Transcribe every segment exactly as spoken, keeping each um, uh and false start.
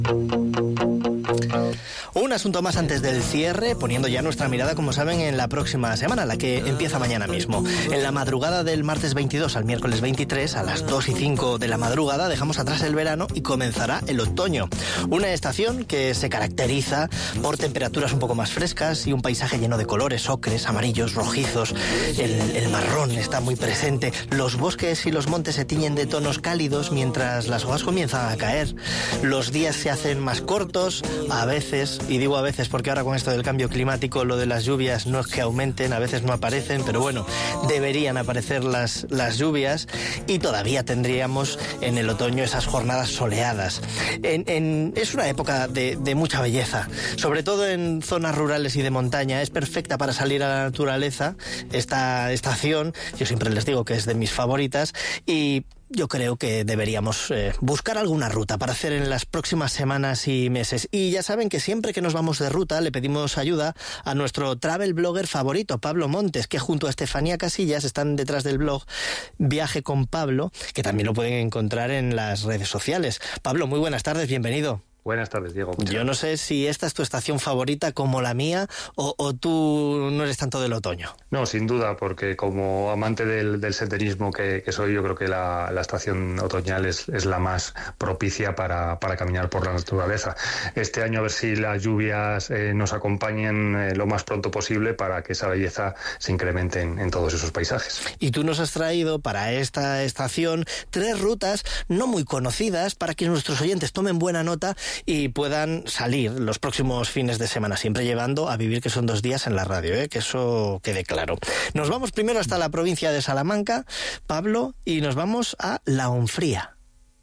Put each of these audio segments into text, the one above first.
Un asunto más antes del cierre, poniendo ya nuestra mirada, como saben, en la próxima semana, la que empieza mañana mismo. En la madrugada del martes veintidós al miércoles veintitrés, a las dos y cinco de la madrugada, dejamos atrás el verano y comenzará el otoño. Una estación que se caracteriza por temperaturas un poco más frescas y un paisaje lleno de colores, ocres, amarillos, rojizos. El, el marrón está muy presente. Los bosques y los montes se tiñen de tonos cálidos mientras las hojas comienzan a caer. Los días se hacen más cortos, a veces, y digo a veces porque ahora con esto del cambio climático lo de las lluvias no es que aumenten, a veces no aparecen, pero bueno, deberían aparecer las, las lluvias y todavía tendríamos en el otoño esas jornadas soleadas. En, en, es una época de, de mucha belleza, sobre todo en zonas rurales y de montaña. Es perfecta para salir a la naturaleza esta estación. Yo siempre les digo que es de mis favoritas y yo creo que deberíamos eh, buscar alguna ruta para hacer en las próximas semanas y meses. Y ya saben que siempre que nos vamos de ruta le pedimos ayuda a nuestro travel blogger favorito, Pablo Montes, que junto a Estefanía Casillas están detrás del blog Viaje con Pablo, que también lo pueden encontrar en las redes sociales. Pablo, muy buenas tardes, bienvenido. Buenas tardes, Diego. Yo no sé si esta es tu estación favorita como la mía o, o tú no eres tanto del otoño. No, sin duda, porque como amante del, del senderismo que, que soy, yo creo que la, la estación otoñal es, es la más propicia para, para caminar por la naturaleza. Este año a ver si las lluvias eh, nos acompañen eh, lo más pronto posible para que esa belleza se incremente en, en todos esos paisajes. Y tú nos has traído para esta estación tres rutas no muy conocidas para que nuestros oyentes tomen buena nota y puedan salir los próximos fines de semana, siempre llevando a vivir que son dos días en la radio, ¿eh? Que eso quede claro. Nos vamos primero hasta la provincia de Salamanca, Pablo, y nos vamos a La Onfría.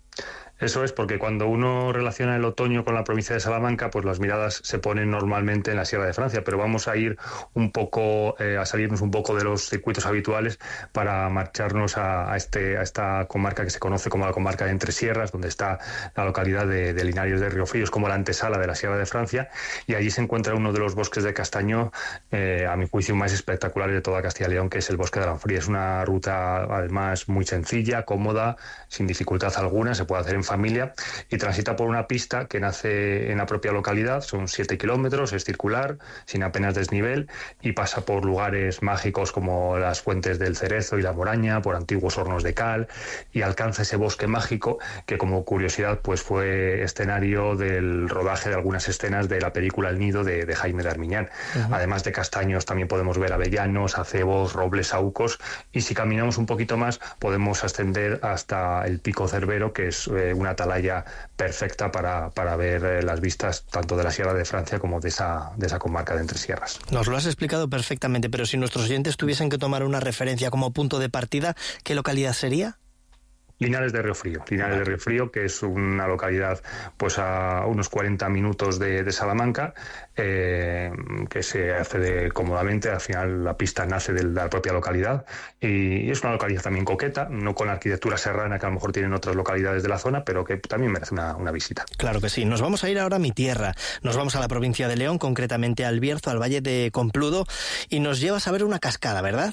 Eso es, porque cuando uno relaciona el otoño con la provincia de Salamanca, pues las miradas se ponen normalmente en la Sierra de Francia, pero vamos a ir un poco, eh, a salirnos un poco de los circuitos habituales para marcharnos a, a, este, a esta comarca que se conoce como la comarca de Entre Sierras, donde está la localidad de, de Linares de Riofrío, es como la antesala de la Sierra de Francia, y allí se encuentra uno de los bosques de castaño, eh, a mi juicio, más espectaculares de toda Castilla y León, que es el bosque de la Onfría. Es una ruta, además, muy sencilla, cómoda, sin dificultad alguna, se puede hacer en familia y transita por una pista que nace en la propia localidad, son siete kilómetros, es circular, sin apenas desnivel y pasa por lugares mágicos como las fuentes del Cerezo y la Moraña, por antiguos hornos de cal y alcanza ese bosque mágico que, como curiosidad, pues fue escenario del rodaje de algunas escenas de la película El Nido de, de Jaime de Armiñán. Uh-huh. Además de castaños también podemos ver avellanos, acebos, robles, saúcos y si caminamos un poquito más podemos ascender hasta el Pico Cervero, que es eh, una atalaya perfecta para, para ver eh, las vistas tanto de la Sierra de Francia como de esa, de esa comarca de Entre Sierras. Nos lo has explicado perfectamente, pero si nuestros oyentes tuviesen que tomar una referencia como punto de partida, ¿qué localidad sería? Linares de Riofrío, Linares de Riofrío, que es una localidad pues a unos cuarenta minutos de, de Salamanca, eh, que se accede cómodamente. Al final la pista nace de la propia localidad y es una localidad también coqueta, no con la arquitectura serrana que a lo mejor tienen otras localidades de la zona, pero que también merece una, una visita. Claro que sí. Nos vamos a ir ahora a mi tierra, nos vamos a la provincia de León, concretamente al Bierzo, al Valle de Compludo, y nos llevas a ver una cascada, ¿verdad?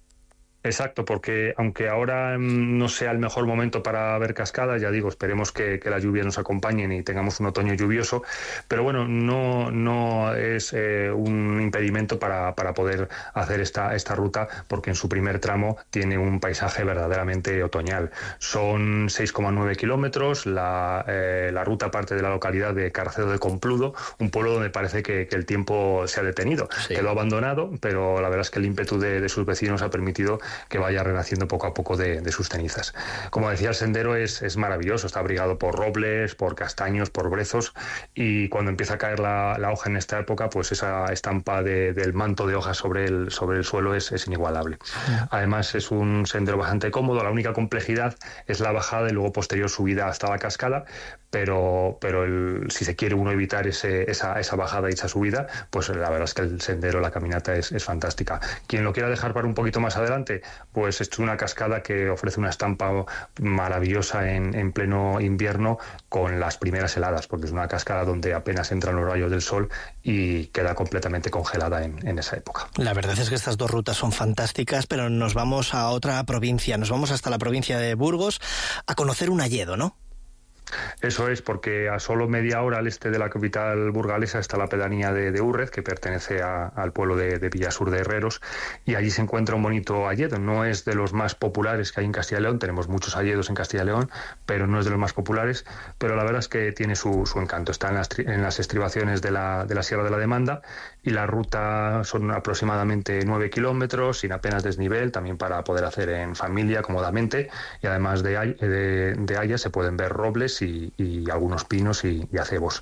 Exacto, porque aunque ahora no sea el mejor momento para ver cascadas, ya digo, esperemos que, que las lluvias nos acompañen y tengamos un otoño lluvioso, pero bueno, no, no es eh, un impedimento para, para poder hacer esta, esta ruta, porque en su primer tramo tiene un paisaje verdaderamente otoñal. Son seis coma nueve kilómetros, la, eh, la ruta parte de la localidad de Carcedo de Compludo, un pueblo donde parece que, que el tiempo se ha detenido. Sí. Quedó abandonado, pero la verdad es que el ímpetu de, de sus vecinos ha permitido que vaya renaciendo poco a poco de, de sus cenizas. Como decía, el sendero es, es maravilloso, está abrigado por robles, por castaños, por brezos, y cuando empieza a caer la, la hoja en esta época, pues esa estampa de, del manto de hojas sobre el, sobre el suelo es, es inigualable. Además es un sendero bastante cómodo, la única complejidad es la bajada y luego posterior subida hasta la cascada, pero, pero el, si se quiere uno evitar ese, esa, esa bajada y esa subida, pues la verdad es que el sendero, la caminata es, es fantástica. Quien lo quiera dejar para un poquito más adelante, pues es una cascada que ofrece una estampa maravillosa en, en pleno invierno con las primeras heladas, porque es una cascada donde apenas entran los rayos del sol y queda completamente congelada en, en esa época. La verdad es que estas dos rutas son fantásticas, pero nos vamos a otra provincia, nos vamos hasta la provincia de Burgos a conocer un hayedo, ¿no? Eso es, porque a solo media hora al este de la capital burgalesa está la pedanía de, de Úrrez, que pertenece a, al pueblo de, de Villasur de Herreros, y allí se encuentra un bonito hayedo. No es de los más populares que hay en Castilla y León, tenemos muchos hayedos en Castilla y León, pero no es de los más populares, pero la verdad es que tiene su, su encanto. Está en las, en las estribaciones de la, de la Sierra de la Demanda, y la ruta son aproximadamente nueve kilómetros, sin apenas desnivel, también para poder hacer en familia cómodamente, y además de, de, de haya se pueden ver robles y, y algunos pinos y, y acebos.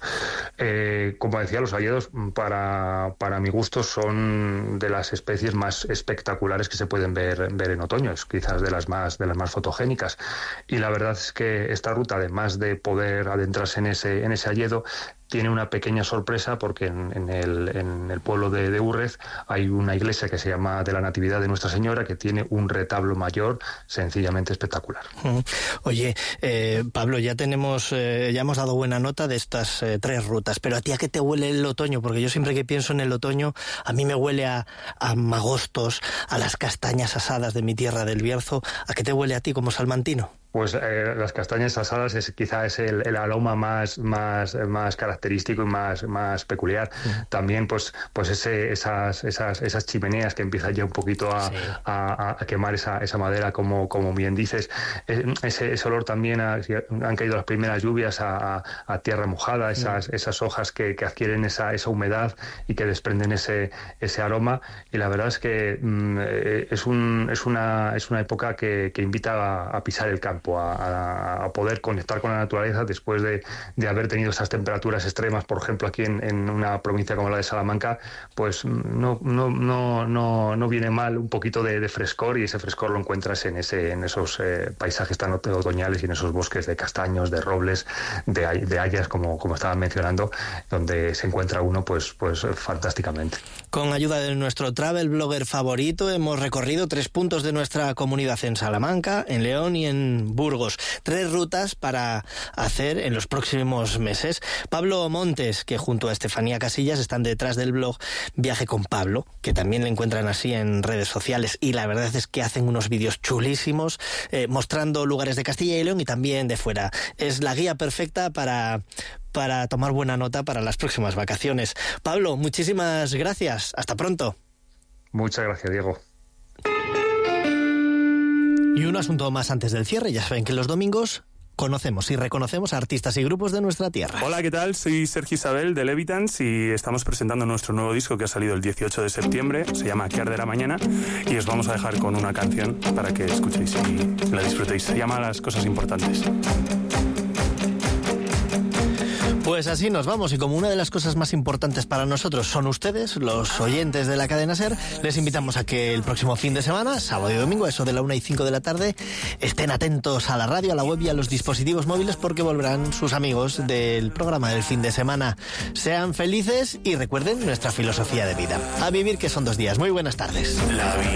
Eh, como decía, los hayedos para, para mi gusto son de las especies más espectaculares que se pueden ver, ver en otoño, es quizás de las más de las más fotogénicas, y la verdad es que esta ruta, además de poder adentrarse en ese, en ese hayedo, tiene una pequeña sorpresa, porque en, en, el, en el pueblo de, de Úrrez hay una iglesia que se llama de la Natividad de Nuestra Señora, que tiene un retablo mayor sencillamente espectacular. Oye, eh, Pablo, ya tenemos, eh, ya hemos dado buena nota de estas eh, tres rutas, pero ¿a ti a qué te huele el otoño? Porque yo siempre que pienso en el otoño, a mí me huele a, a magostos, a las castañas asadas de mi tierra del Bierzo. ¿A qué te huele a ti como salmantino? Pues eh, las castañas asadas es quizá es el, el aroma más más más característico y más más peculiar. Sí. También pues pues ese esas esas esas chimeneas que empiezan ya un poquito a, sí. a, a quemar esa esa madera, como como bien dices. Ese, ese olor también a, han caído las primeras lluvias a, a, a tierra mojada, esas sí. esas hojas que, que adquieren esa esa humedad y que desprenden ese ese aroma, y la verdad es que mm, es un es una es una época que, que invita a, a pisar el campo. A, a poder conectar con la naturaleza después de, de haber tenido esas temperaturas extremas, por ejemplo aquí en, en una provincia como la de Salamanca. Pues no no no no no viene mal un poquito de, de frescor, y ese frescor lo encuentras en ese en esos eh, paisajes tan otoñales y en esos bosques de castaños, de robles, de, de hayas, como como estaban mencionando, donde se encuentra uno pues pues fantásticamente. Con ayuda de nuestro travel blogger favorito hemos recorrido tres puntos de nuestra comunidad en Salamanca, en León y en Burgos. Tres rutas para hacer en los próximos meses. Pablo Montes, que junto a Estefanía Casillas están detrás del blog Viaje con Pablo, que también le encuentran así en redes sociales, y la verdad es que hacen unos vídeos chulísimos eh, mostrando lugares de Castilla y León y también de fuera. Es la guía perfecta para... para tomar buena nota para las próximas vacaciones. Pablo, muchísimas gracias. Hasta pronto. Muchas gracias, Diego. Y un asunto más antes del cierre. Ya saben que los domingos conocemos y reconocemos a artistas y grupos de nuestra tierra. Hola, ¿qué tal? Soy Sergio Isabel de Levitans y estamos presentando nuestro nuevo disco que ha salido el dieciocho de septiembre. Se llama Que arderá mañana, y os vamos a dejar con una canción para que escuchéis y la disfrutéis. Se llama Las cosas importantes. Pues así nos vamos, y como una de las cosas más importantes para nosotros son ustedes, los oyentes de la cadena SER, les invitamos a que el próximo fin de semana, sábado y domingo, a eso de la una y cinco de la tarde, estén atentos a la radio, a la web y a los dispositivos móviles, porque volverán sus amigos del programa del fin de semana. Sean felices y recuerden nuestra filosofía de vida. A vivir, que son dos días. Muy buenas tardes. La vida.